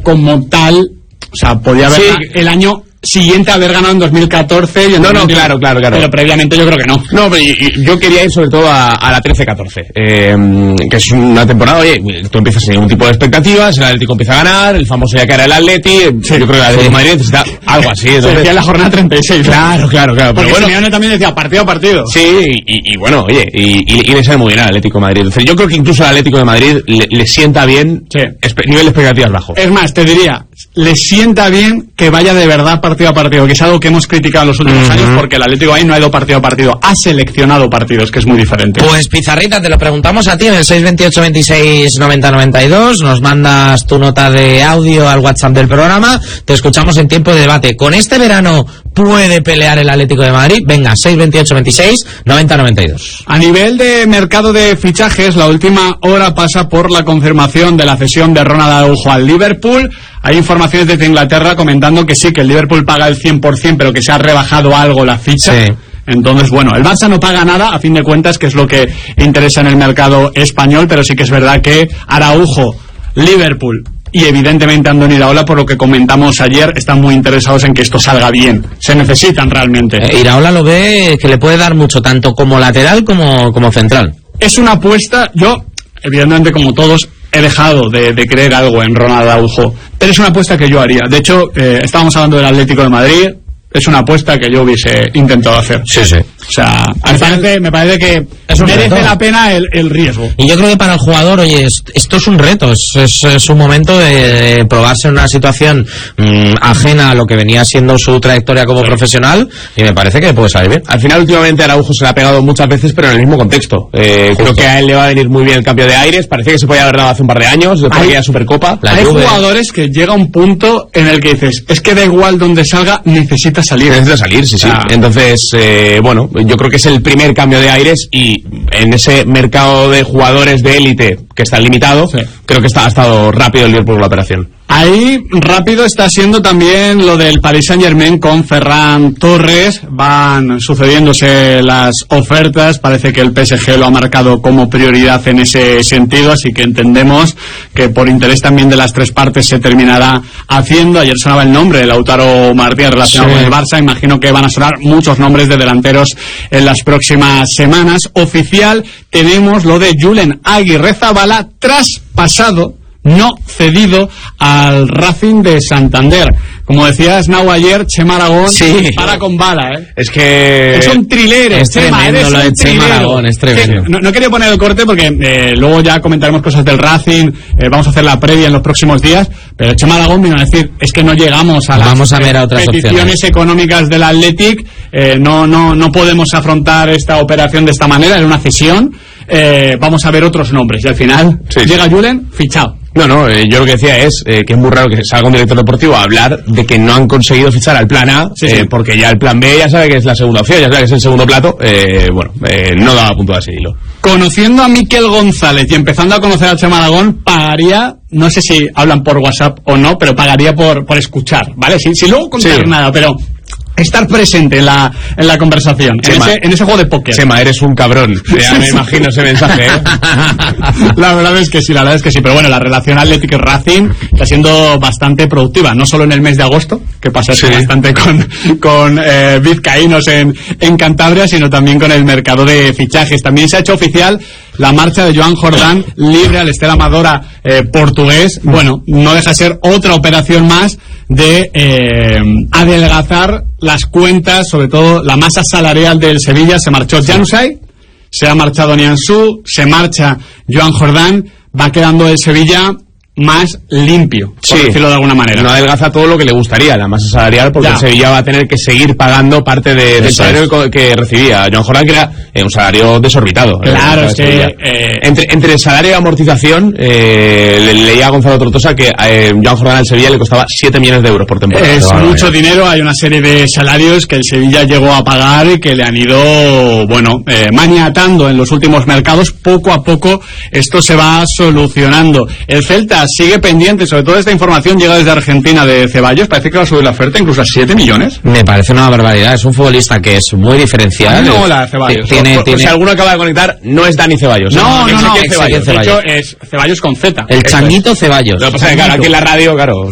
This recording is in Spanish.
como tal, o sea, podía haber el año siguiente haber ganado en 2014 y en claro. Pero previamente yo creo que no. No, pero yo quería ir sobre todo a la 13-14, que es una temporada, oye, tú empiezas sin ningún tipo de expectativas, el Atlético empieza a ganar, el famoso ya que era el Atleti, yo creo que el Atlético de Madrid necesita algo así. Entonces, se decía en la jornada 36. Claro. Porque Pero bueno, Simeone también decía partido a partido. Sí, y bueno, oye, y le sale muy bien al Atlético de Madrid. Entonces, yo creo que incluso al Atlético de Madrid le sienta bien nivel de expectativas bajo. Es más, te diría, le sienta bien que vaya de verdad partido a partido, que es algo que hemos criticado en los últimos años, porque el Atlético ahí no ha ido partido a partido, ha seleccionado partidos, que es muy diferente. Pues Pizarrita, te lo preguntamos a ti en el 628 26 90 92, nos mandas tu nota de audio al WhatsApp del programa, te escuchamos en tiempo de debate. ¿Con este verano puede pelear el Atlético de Madrid? Venga, 628 26 90 92. A nivel de mercado de fichajes, la última hora pasa por la confirmación de la cesión de Ronald Araujo al Liverpool. Hay informaciones desde Inglaterra comentando que sí, que el Liverpool paga el 100%, pero que se ha rebajado algo la ficha. Sí. Entonces, bueno, el Barça no paga nada, a fin de cuentas, que es lo que interesa en el mercado español, pero sí que es verdad que Araujo, Liverpool y evidentemente Andoni Iraola, por lo que comentamos ayer, están muy interesados en que esto salga bien. Se necesitan realmente. Iraola lo ve que le puede dar mucho, tanto como lateral como central. Es una apuesta, yo, evidentemente como todos, he dejado de creer algo en Ronald Araujo, pero es una apuesta que yo haría. De hecho, estábamos hablando del Atlético de Madrid, es una apuesta que yo hubiese intentado hacer. Sí. O sea, me parece que merece la pena el riesgo. Y yo creo que para el jugador, oye, esto es un reto, es un momento de probarse en una situación ajena a lo que venía siendo su trayectoria como profesional, y me parece que puede salir bien. Al final, últimamente, Araujo se le ha pegado muchas veces, pero en el mismo contexto. Creo que a él le va a venir muy bien el cambio de aires, parecía que se podía haber dado hace un par de años, después de aquella Supercopa. Hay jugadores que llega un punto en el que dices, es que da igual donde salga, necesita salir, sí. Entonces, bueno, yo creo que es el primer cambio de aires, y en ese mercado de jugadores de élite que está limitado, creo que ha estado rápido el Liverpool por la operación. Ahí rápido está siendo también lo del Paris Saint-Germain con Ferran Torres. Van sucediéndose las ofertas, parece que el PSG lo ha marcado como prioridad en ese sentido, así que entendemos que por interés también de las tres partes se terminará haciendo. Ayer sonaba el nombre de Lautaro Martínez relacionado con el Barça, imagino que van a sonar muchos nombres de delanteros en las próximas semanas. Oficial, tenemos lo de Julen Aguirrezabala, traspasado, no cedido al Racing de Santander. Como decía Snau ayer, Chema Aragón para con bala, Es que es un thriller, es tremendo lo de Chema Aragón, es tremendo. No quería poner el corte porque luego ya comentaremos cosas del Racing, vamos a hacer la previa en los próximos días, pero Chema Aragón vino a decir, es que no llegamos a las peticiones económicas del Athletic, no podemos afrontar esta operación de esta manera, era una cesión, vamos a ver otros nombres, y al final llega Julen, fichado. No, yo lo que decía es que es muy raro que salga un director deportivo a hablar de que no han conseguido fichar al plan A, porque ya el plan B ya sabe que es la segunda opción, ya sabe que es el segundo plato, no daba punto de asilo. Conociendo a Miquel González y empezando a conocer a Chema Aragón, pagaría, no sé si hablan por WhatsApp o no, pero pagaría por escuchar, ¿vale? Si luego contar nada, pero estar presente en la conversación, en ese juego de póker. Chema, eres un cabrón. Ya me imagino ese mensaje, La verdad es que sí, pero bueno, la relación Athletic-Racing está siendo bastante productiva, no solo en el mes de agosto, que pasa bastante con vizcaínos en Cantabria, sino también con el mercado de fichajes. También se ha hecho oficial la marcha de Joan Jordán, libre al Stella Amadora portugués. Bueno, no deja de ser otra operación más de adelgazar las cuentas, sobre todo la masa salarial del Sevilla. Se marchó Januzaj, se ha marchado Nianzú, se marcha Joan Jordán, va quedando el Sevilla más limpio, por decirlo de alguna manera. No adelgaza todo lo que le gustaría, la masa salarial, porque el Sevilla va a tener que seguir pagando parte del salario que recibía Joan Jordán, que era un salario desorbitado. Claro, es que entre el salario y amortización, leía a Gonzalo Tortosa que Joan Jordán al Sevilla le costaba 7 millones de euros por temporada. Es mucho dinero, hay una serie de salarios que el Sevilla llegó a pagar y que le han ido, maniatando en los últimos mercados. Poco a poco esto se va solucionando. El Celta sigue pendiente, sobre todo esta información llega desde Argentina de Ceballos, parece que va a subir la oferta incluso a 7 millones. Me parece una barbaridad, es un futbolista que es muy diferencial. No, la Ceballos. Si alguno acaba de conectar, no es Dani Ceballos. No, de hecho es Ceballos con Z. El Changuito Ceballos. Lo que pasa es que aquí en la radio, claro.